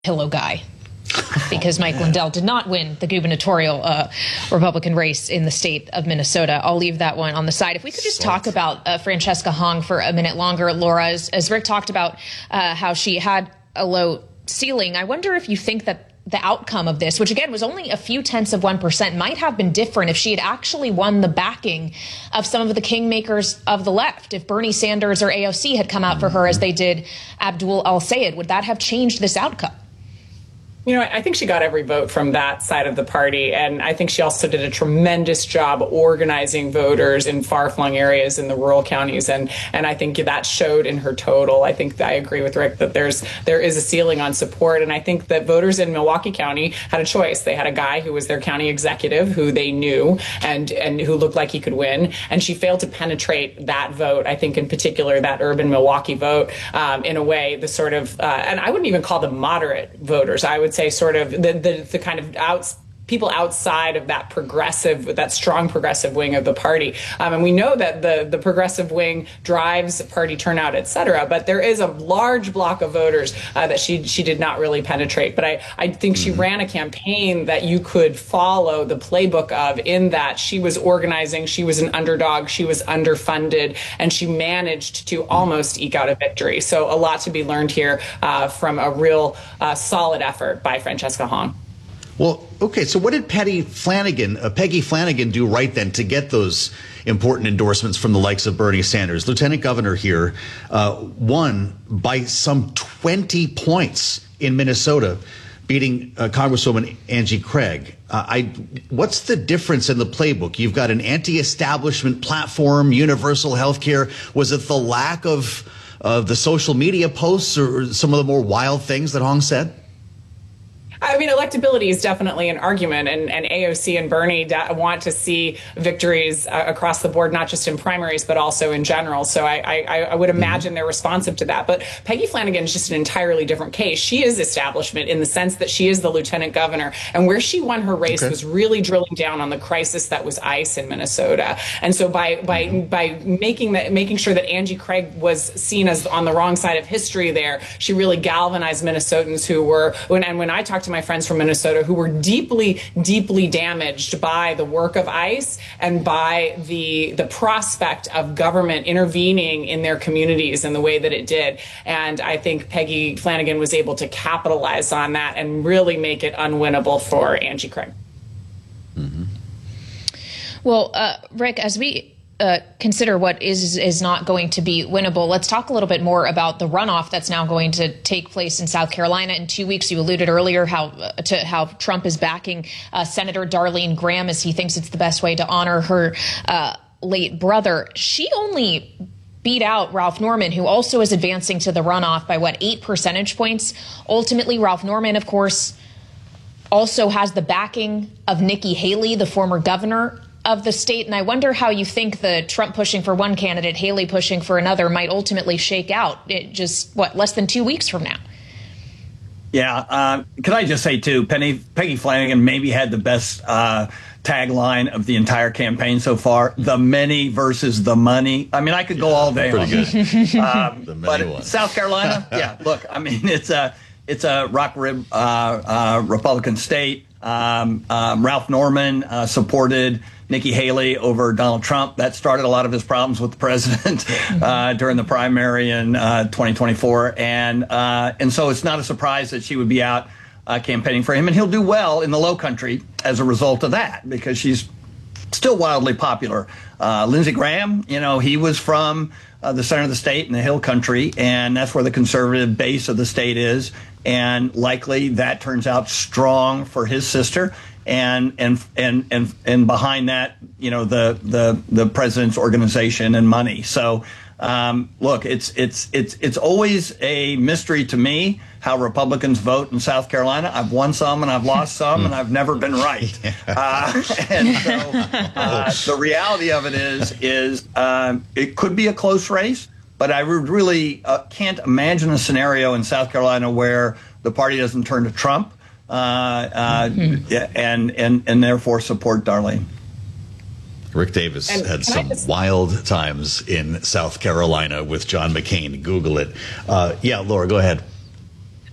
pillow guy. Because Mike Lindell did not win the gubernatorial Republican race in the state of Minnesota. I'll leave that one on the side. If we could just talk about Francesca Hong for a minute longer, Laura, as Rick talked about how she had a low ceiling, I wonder if you think that the outcome of this, which again was only a few tenths of 1%, might have been different if she had actually won the backing of some of the kingmakers of the left. If Bernie Sanders or AOC had come out for her as they did Abdul El-Sayed, would that have changed this outcome? You know, I think she got every vote from that side of the party. And I think she also did a tremendous job organizing voters in far-flung areas in the rural counties. And I think that showed in her total. I think I agree with Rick that there is a ceiling on support. And I think that voters in Milwaukee County had a choice. They had a guy who was their county executive who they knew and who looked like he could win. And she failed to penetrate that vote. I think in particular that urban Milwaukee vote in a way, the sort of, and I wouldn't even call them moderate voters. I would say sort of the kind of people outside of that strong progressive wing of the party. And we know that the progressive wing drives party turnout, et cetera. But there is a large block of voters that she did not really penetrate. But I think she ran a campaign that you could follow the playbook of, in that she was organizing, she was an underdog, she was underfunded, and she managed to almost eke out a victory. So a lot to be learned here from a real solid effort by Francesca Hong. Well, okay, so what did Peggy Flanagan do right then to get those important endorsements from the likes of Bernie Sanders? Lieutenant Governor here won by some 20 points in Minnesota, beating Congresswoman Angie Craig. What's the difference in the playbook? You've got an anti-establishment platform, universal health care. Was it the lack of the social media posts or some of the more wild things that Hong said? I mean, electability is definitely an argument, and AOC and Bernie want to see victories across the board, not just in primaries, but also in general. So I would imagine they're responsive to that. But Peggy Flanagan is just an entirely different case. She is establishment in the sense that she is the lieutenant governor. And where she won her race was really drilling down on the crisis that was ICE in Minnesota. And so by making sure that Angie Craig was seen as on the wrong side of history there, she really galvanized Minnesotans who were, when I talked to my friends from Minnesota, who were deeply, deeply damaged by the work of ICE and by the prospect of government intervening in their communities in the way that it did. And I think Peggy Flanagan was able to capitalize on that and really make it unwinnable for Angie Craig. Well, Rick, as we consider what is not going to be winnable, let's talk a little bit more about the runoff that's now going to take place in South Carolina in 2 weeks. You alluded earlier how Trump is backing Senator Darlene Graham, as he thinks it's the best way to honor her late brother. She only beat out Ralph Norman, who also is advancing to the runoff by 8 percentage points. Ultimately, Ralph Norman, of course, also has the backing of Nikki Haley, the former governor of the state. And I wonder how you think the Trump pushing for one candidate, Haley pushing for another, might ultimately shake out less than 2 weeks from now. Yeah. Can I just say, too, Peggy Flanagan maybe had the best tagline of the entire campaign so far: the many versus the money. I mean, I could go all day on that. But South Carolina, look, I mean, it's a rock rib Republican state. Ralph Norman supported Nikki Haley over Donald Trump. That started a lot of his problems with the president during the primary in 2024. And so it's not a surprise that she would be out campaigning for him. And he'll do well in the Low Country as a result of that, because she's still wildly popular. Lindsey Graham, he was from the center of the state in the Hill Country, and that's where the conservative base of the state is. And likely that turns out strong for his sister, and behind that, the president's organization and money. So look, it's always a mystery to me how Republicans vote in South Carolina. I've won some and I've lost some, and I've never been right. And so the reality of it is it could be a close race. But I really can't imagine a scenario in South Carolina where the party doesn't turn to Trump and therefore support Darlene. Rick Davis had some wild times in South Carolina with John McCain. Google it. Laura, go ahead.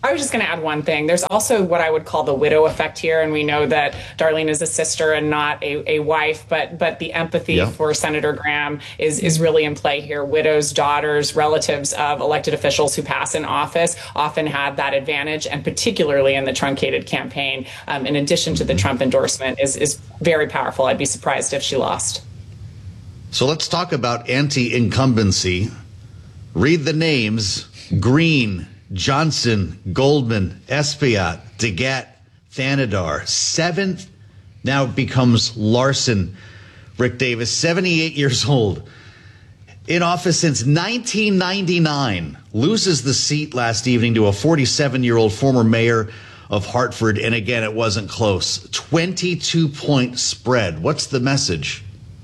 I was just going to add one thing. There's also what I would call the widow effect here. And we know that Darlene is a sister and not a wife, but the empathy for Senator Graham is really in play here. Widows, daughters, relatives of elected officials who pass in office often have that advantage, and particularly in the truncated campaign, in addition to the Trump endorsement, is very powerful. I'd be surprised if she lost. So let's talk about anti-incumbency. Read the names: Green, Johnson, Goldman, Espaillat, DeGette, Thanedar. 7th now becomes Larson. Rick Davis, 78 years old, in office since 1999, loses the seat last evening to a 47-year-old former mayor of Hartford. And again, it wasn't close. 22-point spread. What's the message?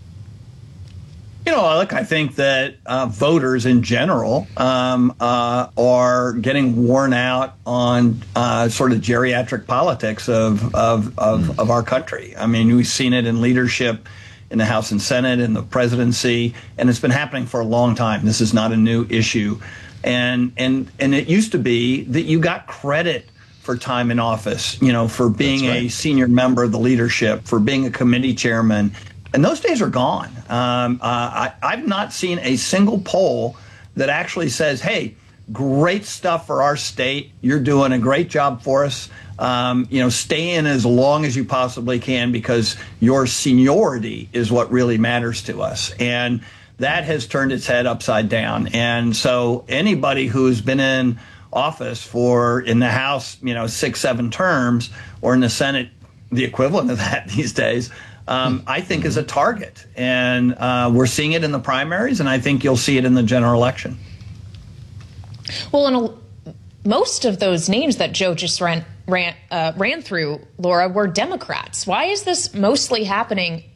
Look, I think that voters in general are getting worn out on sort of geriatric politics of our country. I mean, we've seen it in leadership in the House and Senate, in the presidency, and it's been happening for a long time. This is not a new issue. And it used to be that you got credit for time in office, for being a senior member of the leadership, for being a committee chairman. And those days are gone. I've not seen a single poll that actually says, hey, great stuff for our state. You're doing a great job for us. Stay in as long as you possibly can, because your seniority is what really matters to us. And that has turned its head upside down. And so anybody who's been in office in the House, 6, 7 terms, or in the Senate, the equivalent of that these days, I think is a target. And we're seeing it in the primaries, and I think you'll see it in the general election. Well, most of those names that Joe just ran through, Laura, were Democrats. Why is this mostly happening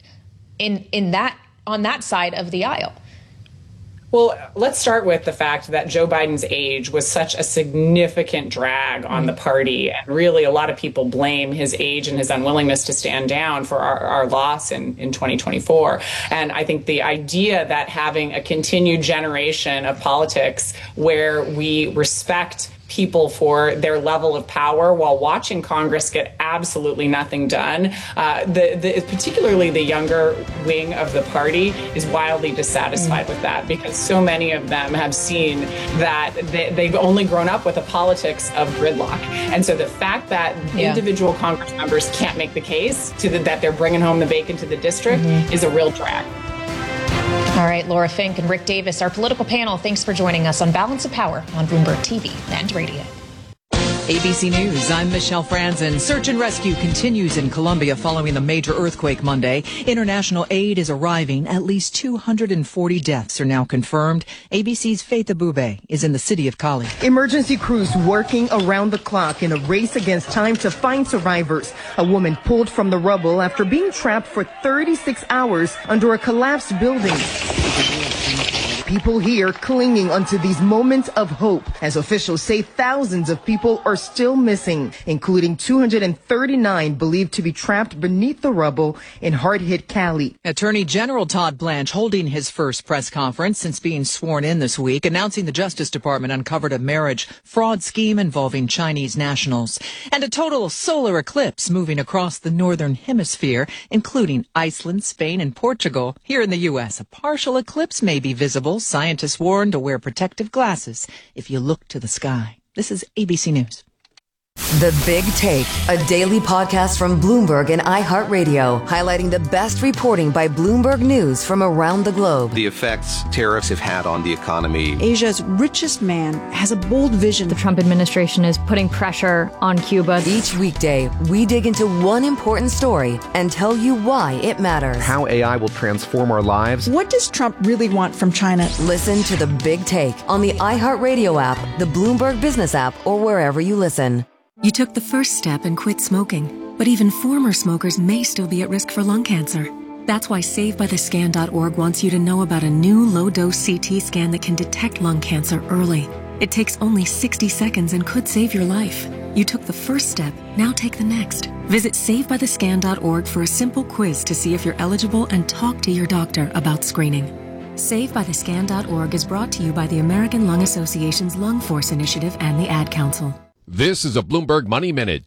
on that side of the aisle? Well, let's start with the fact that Joe Biden's age was such a significant drag on the party. And really, a lot of people blame his age and his unwillingness to stand down for our loss in 2024. And I think the idea that having a continued generation of politics where we respect people for their level of power while watching Congress get absolutely nothing done, particularly the younger wing of the party is wildly dissatisfied with that, because so many of them have seen that they've only grown up with a politics of gridlock. And so the fact that individual Congress members can't make the case that they're bringing home the bacon to the district is a real drag. All right, Laura Fink and Rick Davis, our political panel, thanks for joining us on Balance of Power on Bloomberg TV and radio. ABC News, I'm Michelle Franzen. Search and rescue continues in Colombia following the major earthquake Monday. International aid is arriving. At least 240 deaths are now confirmed. ABC's Faith Abube is in the city of Cali. Emergency crews working around the clock in a race against time to find survivors. A woman pulled from the rubble after being trapped for 36 hours under a collapsed building. People here clinging onto these moments of hope, as officials say thousands of people are still missing, including 239 believed to be trapped beneath the rubble in hard-hit Cali. Attorney General Todd Blanche holding his first press conference since being sworn in this week, announcing the Justice Department uncovered a marriage fraud scheme involving Chinese nationals. And a total solar eclipse moving across the northern hemisphere, including Iceland, Spain, and Portugal. Here in the U.S., a partial eclipse may be visible. Scientists warn to wear protective glasses if you look to the sky. This is ABC News. The Big Take, a daily podcast from Bloomberg and iHeartRadio, highlighting the best reporting by Bloomberg News from around the globe. The effects tariffs have had on the economy. Asia's richest man has a bold vision. The Trump administration is putting pressure on Cuba. Each weekday, we dig into one important story and tell you why it matters. How AI will transform our lives. What does Trump really want from China? Listen to The Big Take on the iHeartRadio app, the Bloomberg Business app, or wherever you listen. You took the first step and quit smoking, but even former smokers may still be at risk for lung cancer. That's why SaveByTheScan.org wants you to know about a new low-dose CT scan that can detect lung cancer early. It takes only 60 seconds and could save your life. You took the first step, now take the next. Visit SaveByTheScan.org for a simple quiz to see if you're eligible and talk to your doctor about screening. SaveByTheScan.org is brought to you by the American Lung Association's Lung Force Initiative and the Ad Council. This is a Bloomberg Money Minute.